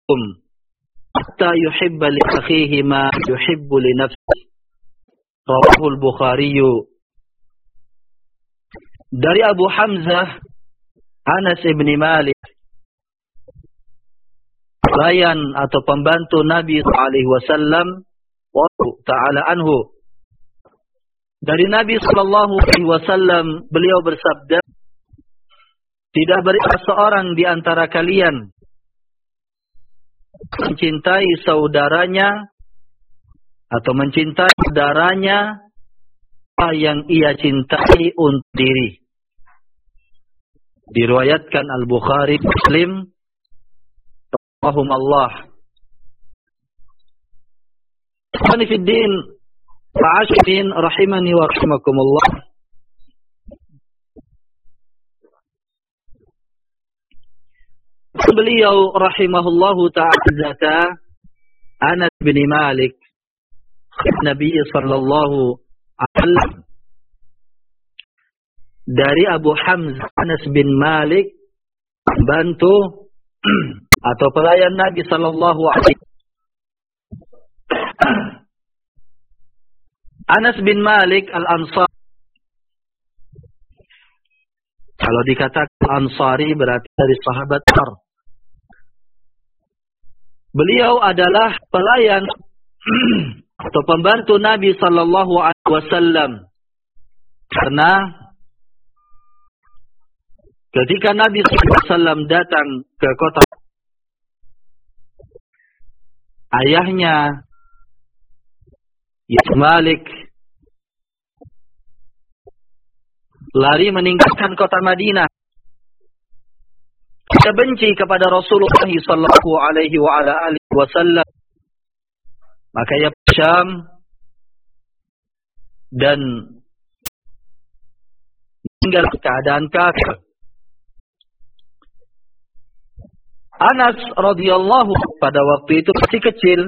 hatta yuhibba li akhihi ma yuhibbu li nafsihi. Rawahul Bukhari. Dari Abu Hamzah Anas ibn Malik, pelayan atau pembantu Nabi SAW ta'ala anhu, dari Nabi SAW beliau bersabda, tidak beriman seorang di antara kalian mencintai saudaranya atau mencintai saudaranya apa yang ia cintai untuk diri. Diriwayatkan Al-Bukhari, Muslim, rahimahumullah. Ikhwani fid din, fa'ashidin rahimani wa rahimakumullah. Beliau rahimahullahu ta'ala Anas bin Malik, Nabi sallallahu alaihi wasallam, dari Abu Hamzah Anas bin Malik, bantu atau pelayan Nabi sallallahu alaihi wasallam. Anas bin Malik Al-Ansari. Kalau dikatakan Ansari berarti dari sahabat Ansar. Beliau adalah pelayan atau pembantu Nabi sallallahu alaihi wasallam. Karena ketika Nabi sallallahu alaihi wasallam datang ke kota, ayahnya Malik lari meninggalkan kota Madinah. Dia benci kepada Rasulullah sallallahu alaihi wasallam. Maka ia ke Syam dan tinggal keadaan kafir. Anas radhiyallahu pada waktu itu masih kecil.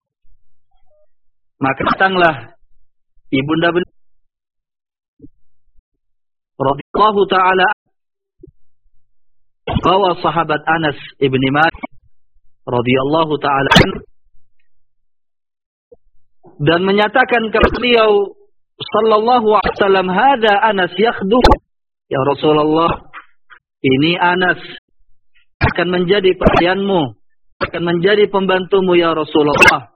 Maka datanglah ibunda beliau radhiyallahu taala bawa sahabat Anas ibn Malik radhiyallahu taala dan menyatakan kepada beliau sallallahu alaihi wasallam, "Hada Anas yakhdum." Ya Rasulullah, ini Anas akan menjadi pelayanmu, akan menjadi pembantumu ya Rasulullah.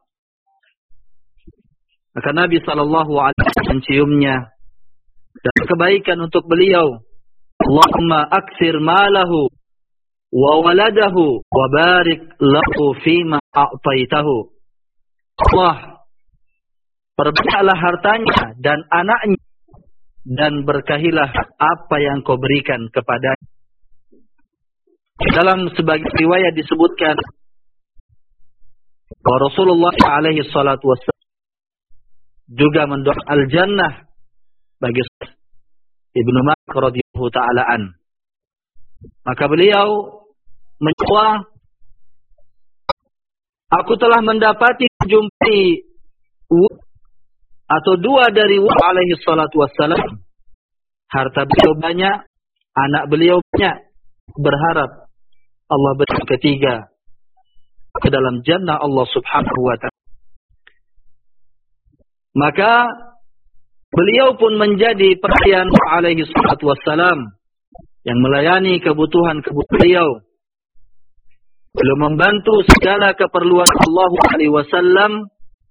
Maka Nabi sallallahu alaihi wasallam menciumnya dan kebaikan untuk beliau. Allahumma aktsir malahu wa waladahu wa barik lahu fima a'taitahu. Allah, perbanyaklah hartanya dan anaknya dan berkahilah apa yang kau berikan kepadanya. Dalam sebagian riwayat disebutkan bahwa Rasulullah alaihi salatu wassalam juga mendoakan al-jannah bagi Ibnu Malik radhiyallahu ta'ala an. Maka beliau menjawab, aku telah mendapati menjumpai atau dua dari alaihi salatu wassalam. Harta beliau banyak, anak beliau banyak. Berharap Allah beri ketiga ke dalam jannah Allah subhanahu wa ta'ala. Maka beliau pun menjadi pelayan alaihi salatu wassalam yang melayani kebutuhan-kebutuhan beliau. Beliau membantu segala keperluan Allah alaihi wasallam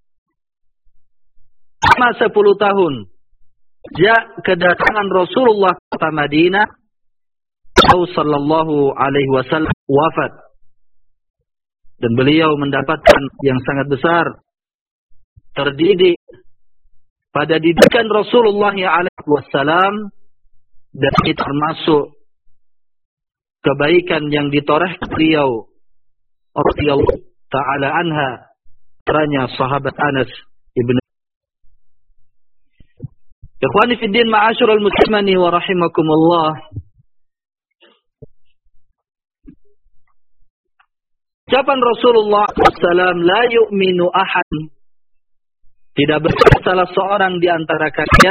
selama 10 tahun. Sejak kedatangan Rasulullah ke kota Madinah, sallallahu alaihi wasallam wafat. Dan beliau mendapatkan yang sangat besar, terdidik pada didikan Rasulullah alaihi wasallam, dan ini termasuk kebaikan yang ditoreh beliau radhiyallahu ta'ala anha, caranya sahabat Anas ibn. Ikhwani fid din, ma'asyiral muslimani wa rahimakumullah. Ucapan Rasulullah SAW, la yu'minu ahad, tidak beriman salah seorang di antara kalian